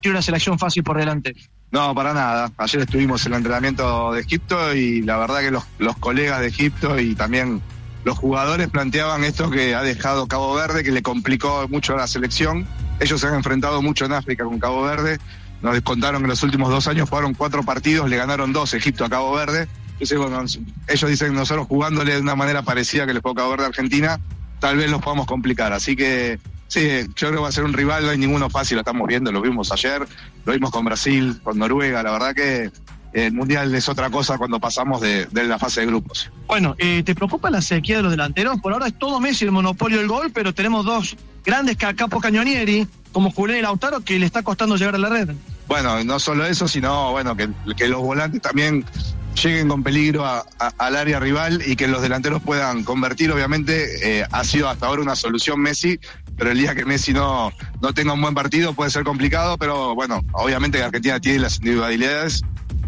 tiene una selección fácil por delante. No, para nada. Ayer estuvimos en el entrenamiento de Egipto y la verdad que los colegas de Egipto y también los jugadores planteaban esto que ha dejado Cabo Verde, que le complicó mucho a la selección. Ellos se han enfrentado mucho en África con Cabo Verde. Nos contaron que en los últimos 2 años jugaron 4 partidos, le ganaron 2 Egipto a Cabo Verde. Entonces, bueno, ellos dicen nosotros jugándole de una manera parecida que les jugó Cabo Verde a Argentina, tal vez los podamos complicar. Así que sí, yo creo que va a ser un rival, no hay ninguno fácil, lo estamos viendo, lo vimos ayer, lo vimos con Brasil, con Noruega, la verdad que el Mundial es otra cosa cuando pasamos de la fase de grupos. Bueno, ¿te preocupa la sequía de los delanteros? Por ahora es todo Messi el monopolio del gol, pero tenemos 2 grandes capos cañonieri, como Julián y Lautaro, que le está costando llegar a la red. Bueno, no solo eso, sino bueno que los volantes también lleguen con peligro al área rival y que los delanteros puedan convertir. Obviamente ha sido hasta ahora una solución Messi, pero el día que Messi no tenga un buen partido puede ser complicado, pero bueno, obviamente que Argentina tiene las individualidades.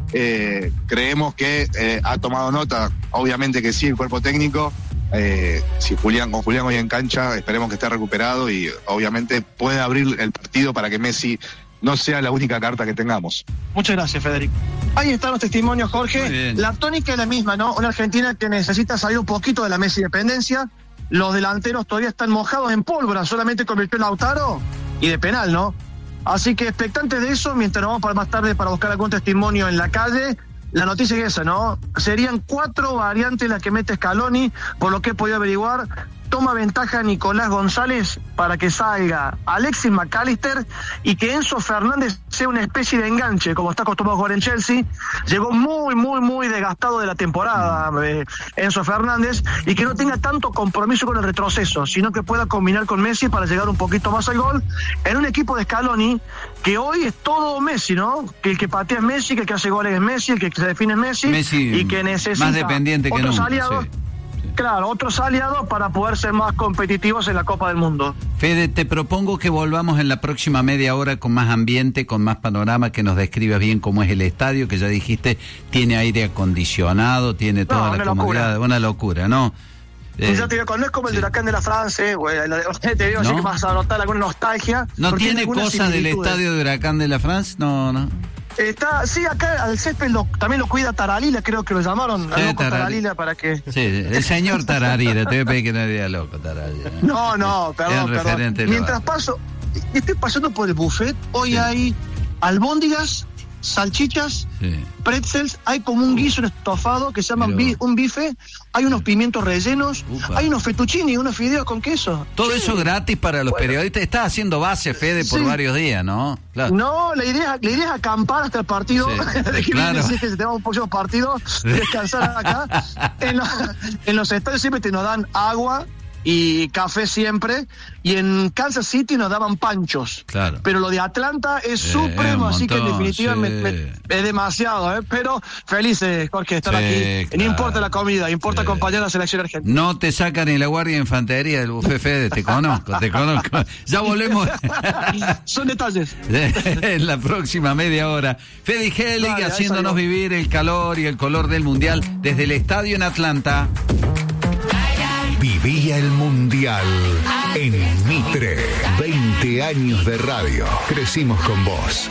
Creemos que ha tomado nota, obviamente que sí, el cuerpo técnico. Si con Julián hoy en cancha, esperemos que esté recuperado y obviamente puede abrir el partido para que Messi no sea la única carta que tengamos. Muchas gracias, Federico. Ahí están los testimonios, Jorge. La tónica es la misma, ¿no? Una Argentina que necesita salir un poquito de la Messi dependencia. Los delanteros todavía están mojados en pólvora, solamente convirtió en Lautaro y de penal, ¿no? Así que expectantes de eso, mientras nos vamos para más tarde para buscar algún testimonio en la calle. La noticia es esa, ¿no? Serían 4 variantes las que mete Scaloni, por lo que he podido averiguar. Toma ventaja Nicolás González para que salga Alexis McAllister y que Enzo Fernández sea una especie de enganche, como está acostumbrado a jugar en Chelsea. Llegó muy desgastado de la temporada Enzo Fernández, y que no tenga tanto compromiso con el retroceso, sino que pueda combinar con Messi para llegar un poquito más al gol en un equipo de Scaloni que hoy es todo Messi, ¿no? Que el que patea es Messi, que el que hace goles es Messi, el que se define es Messi y que necesita más dependiente que otros nunca, aliados. sí. Claro, otros aliados para poder ser más competitivos en la Copa del Mundo. Fede, te propongo que volvamos en la próxima media hora con más ambiente, con más panorama, que nos describas bien cómo es el estadio, que ya dijiste, tiene aire acondicionado, tiene toda la comodidad, una locura, ¿no? Ya te digo, no es como el de Huracán de la France, güey, te digo, ¿no? Así que vas a notar alguna nostalgia. ¿No tiene cosas del estadio de Huracán de la France? No. Sí, acá al césped también lo cuida Tararila, creo que lo llamaron, al loco Tararila para que... Sí, el señor Tararila, te voy a pedir que no diga loco Tararila. No, perdón. Mientras estoy pasando por el buffet, hoy hay albóndigas, salchichas, pretzels, hay como un guiso, un estofado que se llama un bife, hay unos pimientos rellenos, hay unos fettuccini, unos fideos con queso. Todo eso gratis para los periodistas. Estás haciendo base, Fede, por varios días, ¿no? Claro. No, la idea es acampar hasta el partido, claro. que si tenemos un próximo partido, descansar acá. En los estadios siempre nos dan agua y café siempre, y en Kansas City nos daban panchos. Claro. Pero lo de Atlanta es supremo, así que en definitiva es demasiado, pero felices, Jorge, de estar aquí. Claro. No importa la comida, importa acompañar a la selección argentina. No te sacan ni la guardia de infantería del buffet, Fede, te conozco. Ya volvemos. Son detalles. En la próxima media hora. Fede Helig haciéndonos vivir el calor y el color del Mundial desde el estadio en Atlanta. Vivía el Mundial en Mitre. 20 años de radio. Crecimos con vos.